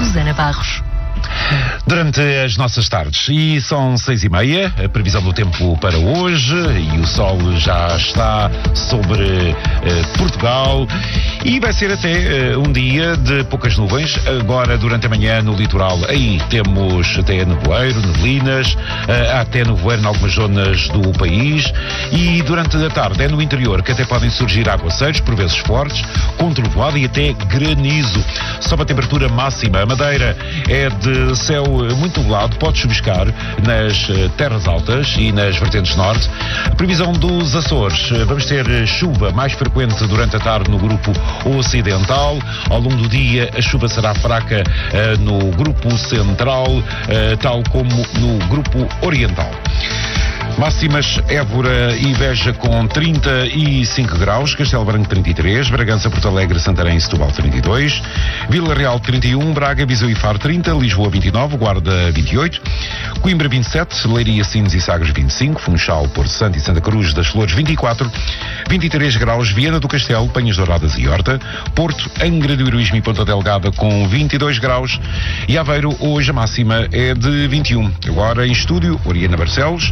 Susana Barros. Durante as nossas tardes, e são 6h30, a previsão do tempo para hoje, e o sol já está sobre Portugal, e vai ser até um dia de poucas nuvens. Agora, durante a manhã, no litoral, aí temos até nevoeiro, neblinas, até nevoeiro em algumas zonas do país, e durante a tarde é no interior que até podem surgir aguaceiros, por vezes fortes, com trovoada e até granizo. Sobe a temperatura máxima. A Madeira é de céu muito nublado, pode chuviscar nas terras altas e nas vertentes norte. A previsão dos Açores, vamos ter chuva mais frequente durante a tarde no grupo ocidental. Ao longo do dia a chuva será fraca no grupo central, tal como no grupo oriental. Máximas: Évora e Beja com 35 graus, Castelo Branco 33, Bragança, Porto Alegre, Santarém e Setúbal 32, Vila Real 31, Braga, Viseu e Faro 30, Lisboa 29, Guarda 28, Coimbra 27, Leiria, Sines e Sagres 25, Funchal, Porto Santo e Santa Cruz das Flores 24, 23 graus, Viana do Castelo, Penhas Douradas e Horta, Porto, Angra do Heroísmo e Ponta Delgada com 22 graus e Aveiro hoje a máxima é de 21. Agora em estúdio, Oriana Barcelos.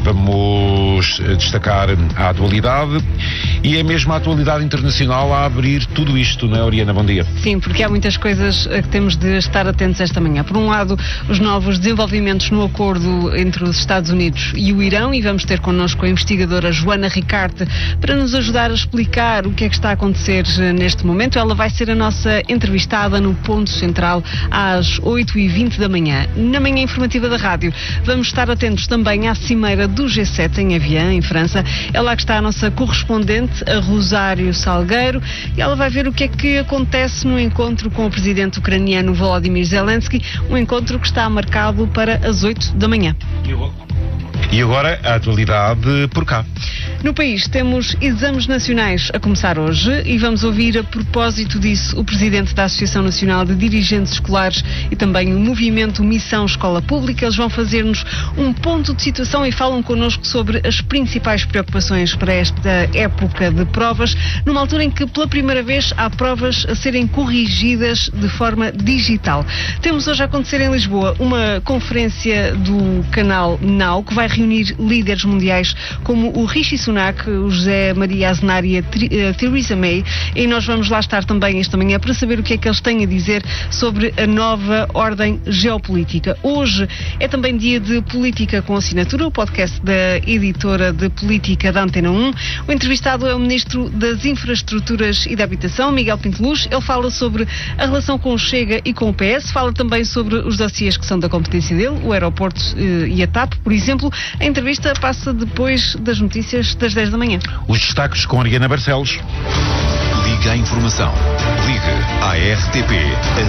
Vamos destacar a atualidade e é mesmo a atualidade internacional a abrir tudo isto, não é, Oriana? Bom dia. Sim, porque há muitas coisas a que temos de estar atentos esta manhã. Por um lado, os novos desenvolvimentos no acordo entre os Estados Unidos e o Irão, e vamos ter connosco a investigadora Joana Ricarte para nos ajudar a explicar o que é que está a acontecer neste momento. Ela vai ser a nossa entrevistada no Ponto Central às 8h20 da manhã. Na manhã informativa da rádio, vamos estar atentos também à cimeira do G7 em Avian, em França. É lá que está a nossa correspondente, a Rosário Salgueiro, e ela vai ver o que é que acontece no encontro com o presidente ucraniano Volodymyr Zelensky, um encontro que está marcado para as 8 da manhã. E agora a atualidade por cá. No país temos exames nacionais a começar hoje e vamos ouvir a propósito disso o presidente da Associação Nacional de Dirigentes Escolares e também o movimento Missão Escola Pública. Eles vão fazer-nos um ponto de situação e falam connosco sobre as principais preocupações para esta época de provas, numa altura em que pela primeira vez há provas a serem corrigidas de forma digital. Temos hoje a acontecer em Lisboa uma conferência do canal Now que vai reunir líderes mundiais como o Rishi Sunak, o José Maria Aznar e a Theresa May, e nós vamos lá estar também esta manhã para saber o que é que eles têm a dizer sobre a nova ordem geopolítica. Hoje é também dia de Política com Assinatura, o podcast da editora de política da Antena 1. O entrevistado é o Ministro das Infraestruturas e da Habitação, Miguel Pinteluz. Ele fala sobre a relação com o Chega e com o PS, fala também sobre os dossiês que são da competência dele, o aeroporto e a TAP, por exemplo. A entrevista passa depois das notícias das 10 da manhã. Os destaques com Oriana Barcelos. Liga à informação. Liga à RTP.